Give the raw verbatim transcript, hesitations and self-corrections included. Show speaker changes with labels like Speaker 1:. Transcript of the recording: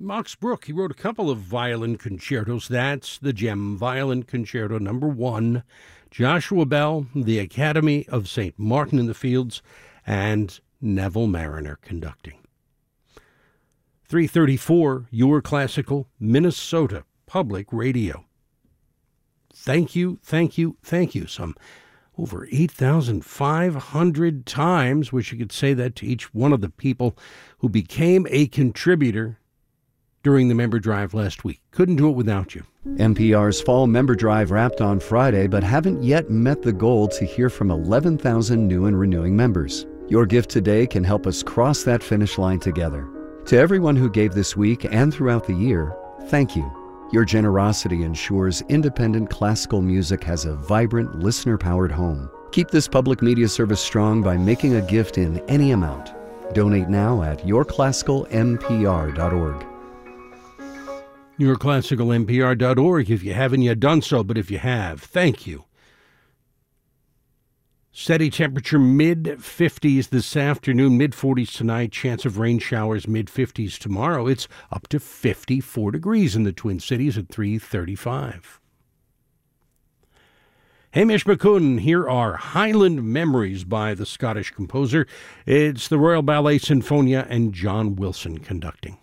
Speaker 1: Max Bruch, he wrote a couple of violin concertos. That's the gem, Violin Concerto number one. Joshua Bell, the Academy of Saint Martin in the Fields, and Neville Mariner conducting. three thirty-four, Your Classical Minnesota Public Radio. Thank you, thank you, thank you. Some over eight thousand five hundred times. Wish you could say that to each one of the people who became a contributor during the member drive last week. Couldn't do it without you.
Speaker 2: N P R's Fall Member Drive wrapped on Friday, but haven't yet met the goal to hear from eleven thousand new and renewing members. Your gift today can help us cross that finish line together. To everyone who gave this week and throughout the year, thank you. Your generosity ensures independent classical music has a vibrant, listener-powered home. Keep this public media service strong by making a gift in any amount. Donate now at your classical m p r dot org.
Speaker 1: your classical m p r dot org if you haven't yet done so, but if you have, thank you. Steady temperature mid-fifties this afternoon, mid-forties tonight, chance of rain showers mid-fifties tomorrow. It's up to fifty-four degrees in the Twin Cities at three thirty-five. Hamish McCune, here are Highland Memories by the Scottish composer. It's the Royal Ballet Sinfonia and John Wilson conducting.